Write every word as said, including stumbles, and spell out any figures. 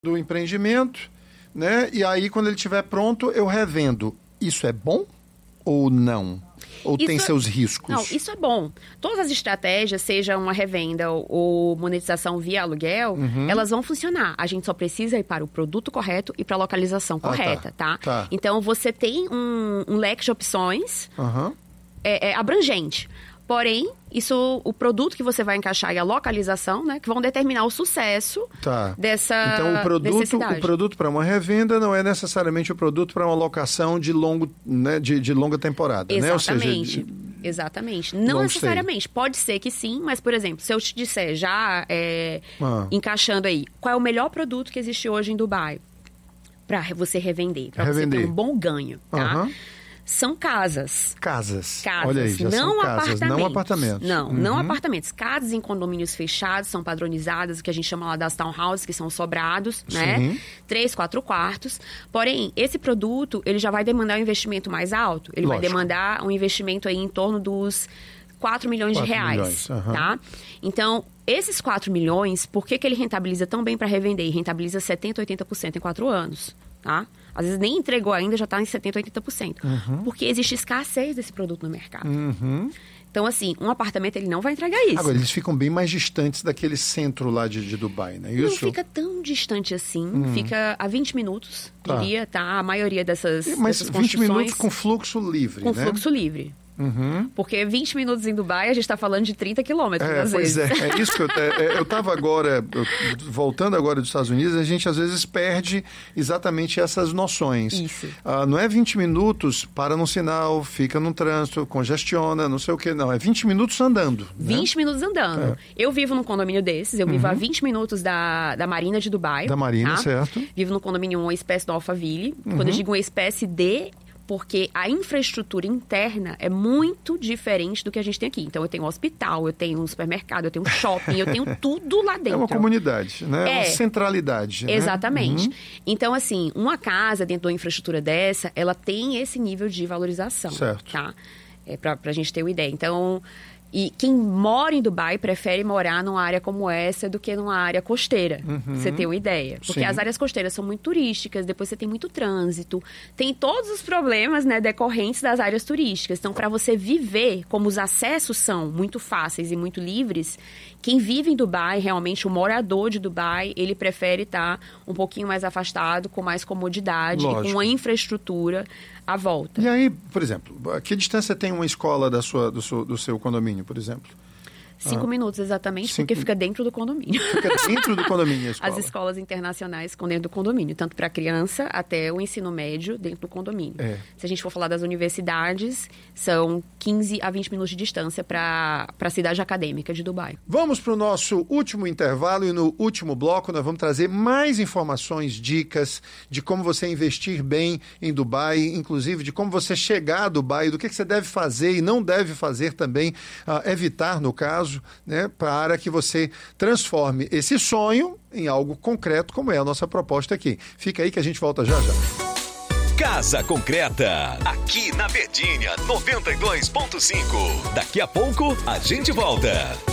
do empreendimento, né? E aí, quando ele estiver pronto, eu revendo. Isso é bom ou não? Ou isso tem seus riscos? Não, isso é bom. Todas as estratégias, seja uma revenda ou monetização via aluguel, uhum. elas vão funcionar. A gente só precisa ir para o produto correto e para a localização ah, correta, tá. tá? tá? Então, você tem um, um leque de opções uhum. é, é, abrangente. Porém, isso, o produto que você vai encaixar e a localização, né, que vão determinar o sucesso tá. dessa então, o produto, necessidade. O produto para uma revenda não é necessariamente o produto para uma locação de, longo, né, de, de longa temporada, Exatamente. né? Ou seja, de... Exatamente. Não Long necessariamente. Stay. Pode ser que sim, mas, por exemplo, se eu te disser já, é, ah. encaixando aí, qual é o melhor produto que existe hoje em Dubai para você revender, para você ter um bom ganho, tá? Uhum. São casas. Casas. Casas. Olha aí, já não são casas, apartamentos. não apartamentos. Não, uhum. não apartamentos. Casas em condomínios fechados, são padronizadas, o que a gente chama lá das townhouses, que são sobrados, Sim. né? Três, quatro quartos. Porém, esse produto, ele já vai demandar um investimento mais alto. Ele Lógico. vai demandar um investimento aí em torno dos quatro milhões de reais, milhões. Uhum. tá? Então, esses quatro milhões, por que que ele rentabiliza tão bem para revender? E rentabiliza setenta, oitenta por cento em quatro anos, tá? Às vezes nem entregou ainda, já está em setenta, oitenta por cento. Uhum. Porque existe escassez desse produto no mercado. Uhum. Então, assim, um apartamento, ele não vai entregar isso. Agora, eles ficam bem mais distantes daquele centro lá de, de Dubai, não é isso? Não fica tão distante assim. Uhum. Fica a vinte minutos, tá. diria, tá? A maioria dessas, Mas dessas vinte minutos com fluxo livre, com né? fluxo livre. Uhum. Porque vinte minutos em Dubai, a gente está falando de trinta quilômetros, é, às pois vezes. É, é isso que eu... É, eu estava agora, eu, voltando agora dos Estados Unidos, a gente às vezes perde exatamente essas noções. Isso. Ah, não é vinte minutos, para num sinal, fica num trânsito, congestiona, não sei o que, não. É vinte minutos andando. vinte né? minutos andando. É. Eu vivo num condomínio desses, eu vivo uhum. a vinte minutos da, da Marina de Dubai. Da Marina, tá? certo. Vivo num condomínio, uma espécie do Alphaville. Uhum. Quando eu digo uma espécie de... porque a infraestrutura interna é muito diferente do que a gente tem aqui. Então, eu tenho um hospital, eu tenho um supermercado, eu tenho um shopping, eu tenho tudo lá dentro. É uma comunidade, né? É uma centralidade. Exatamente. Né? Uhum. Então, assim, uma casa dentro de uma infraestrutura dessa, ela tem esse nível de valorização. Certo. Tá? É pra, pra gente ter uma ideia. Então... E quem mora em Dubai prefere morar numa área como essa do que numa área costeira. Uhum. Você tem uma ideia. Porque Sim. as áreas costeiras são muito turísticas, depois você tem muito trânsito. Tem todos os problemas, né, decorrentes das áreas turísticas. Então, para você viver, como os acessos são muito fáceis e muito livres, quem vive em Dubai, realmente o morador de Dubai, ele prefere estar um pouquinho mais afastado, com mais comodidade, Lógico. E com uma infraestrutura à volta. E aí, por exemplo, a que distância tem uma escola da sua, do, seu, do seu condomínio, por exemplo? Cinco ah, minutos, exatamente, cinco... porque fica dentro do condomínio. Fica dentro do condomínio a escola. As escolas internacionais ficam dentro do condomínio, tanto para a criança até o ensino médio dentro do condomínio. É. Se a gente for falar das universidades, são quinze a vinte minutos de distância para a cidade acadêmica de Dubai. Vamos para o nosso último intervalo e no último bloco nós vamos trazer mais informações, dicas de como você investir bem em Dubai, inclusive de como você chegar a Dubai, do que, que você deve fazer e não deve fazer também, uh, evitar no caso, né, para que você transforme esse sonho em algo concreto, como é a nossa proposta aqui. Fica aí que a gente volta já já. Casa Concreta, aqui na Verdinha noventa e dois ponto cinco. Daqui a pouco a gente volta.